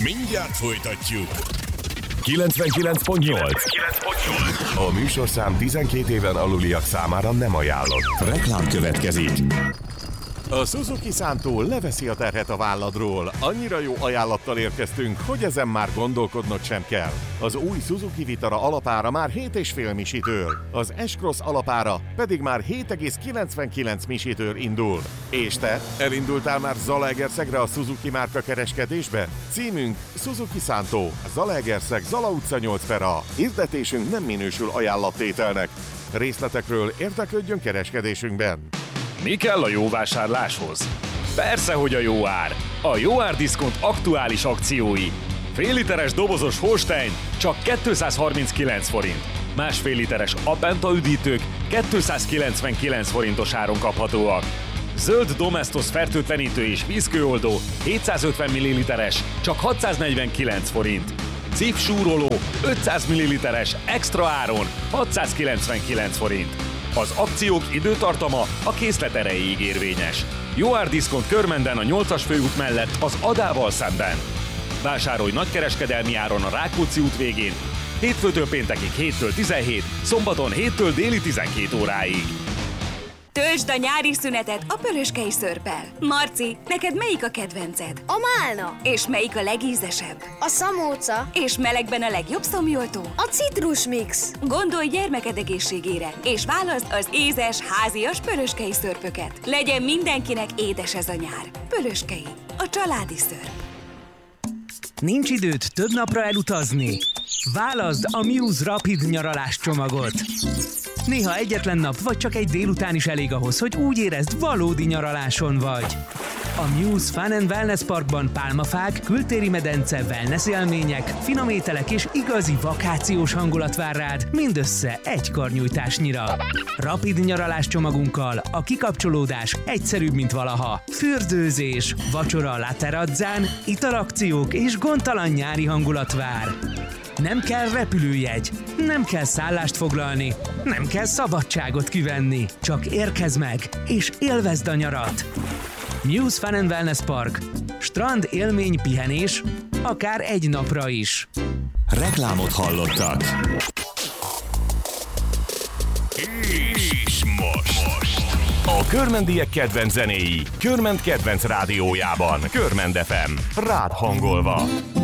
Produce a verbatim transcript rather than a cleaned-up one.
Mindjárt folytatjuk. kilencvenkilenc pont nyolc. A műsorszám tizenkét éven aluliak számára nem ajánlott. Reklám következik. A Suzuki Szántó leveszi a terhet a válladról. Annyira jó ajánlattal érkeztünk, hogy ezen már gondolkodnod sem kell. Az új Suzuki Vitara alapára már hét egész öt misitől, az S-Cross alapára pedig már hét egész kilencvenkilenc misitől indul. És te? Elindultál már Zalaegerszegre a Suzuki márka kereskedésbe? Címünk Suzuki Szántó, Zalaegerszeg, Zala utca nyolc per A. Hirdetésünk nem minősül ajánlattételnek. Részletekről érdeklődjön kereskedésünkben. Mi kell a jó vásárláshoz? Persze, hogy a jó ár! A Jó Ár Diszkont aktuális akciói. Fél literes dobozos Holstein csak kétszázharminckilenc forint. Másfél literes Apenta üdítők kétszázkilencvenkilenc forintos áron kaphatóak. Zöld Domestos fertőtlenítő és vízkőoldó hétszázötven milliliteres csak hatszáznegyvenkilenc forint. Cif súroló ötszáz milliliteres extra áron hatszázkilencvenkilenc forint. Az akciók időtartama a készlet erejéig érvényes. Jó Ár Diszkont Körmenden a nyolcas főút mellett az Adával szemben. Vásárolj nagykereskedelmi áron a Rákóczi út végén, hétfőtől péntekig héttől tizenhét, szombaton héttől déli tizenkét óráig. Töltsd a nyári szünetet a Pöröskei szörppel. Marci, neked melyik a kedvenced? A málna. És melyik a legízesebb? A szamóca. És melegben a legjobb szomjoltó? A citrusmix. Gondolj gyermeked egészségére, és válaszd az ézes, házias pöröskei szörpöket. Legyen mindenkinek édes ez a nyár. Pöröskei, a családi szörp. Nincs időd több napra elutazni? Válaszd a Muse Rapid nyaralás csomagot. Néha egyetlen nap, vagy csak egy délután is elég ahhoz, hogy úgy érezd, valódi nyaraláson vagy. A Muse Fun and Wellness Parkban pálmafák, kültéri medence, wellness élmények, finom ételek és igazi vakációs hangulat vár rád, mindössze egy karnyújtásnyira. Rapid nyaralás csomagunkkal a kikapcsolódás egyszerűbb, mint valaha. Fürdőzés, vacsora a La Terrazzán, italakciók és gondtalan nyári hangulat vár. Nem kell repülőjegy, nem kell szállást foglalni, nem kell szabadságot kivenni. Csak érkezz meg, és élvezd a nyarat. Muse Fun and Wellness Park. Strand, élmény, pihenés, akár egy napra is. Reklámot hallottak. És most, most. A körmendiek kedvenc zenéi Körmend kedvenc rádiójában. Körmend ef em. Rád hangolva.